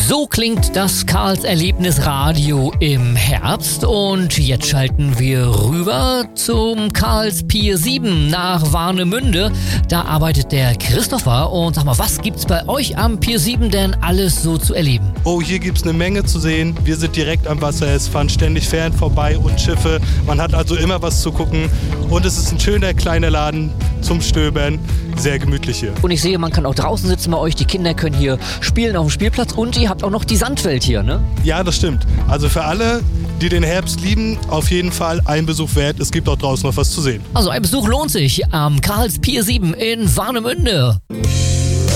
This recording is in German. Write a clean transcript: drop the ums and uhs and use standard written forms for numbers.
So klingt das Karls Erlebnisradio im Herbst und jetzt schalten wir rüber zum Karls Pier 7 nach Warnemünde. Da arbeitet der Christopher und sag mal, was gibt's bei euch am Pier 7 denn alles so zu erleben? Oh, hier gibt's eine Menge zu sehen. Wir sind direkt am Wasser, es fahren ständig Fähren vorbei und Schiffe. Man hat also immer was zu gucken und es ist ein schöner kleiner Laden zum Stöbern. Sehr gemütlich hier. Und ich sehe, man kann auch draußen sitzen bei euch, die Kinder können hier spielen auf dem Spielplatz und ihr habt auch noch die Sandwelt hier, ne? Ja, das stimmt. Also für alle, die den Herbst lieben, auf jeden Fall ein Besuch wert. Es gibt auch draußen noch was zu sehen. Also ein Besuch lohnt sich am Karls Pier 7 in Warnemünde.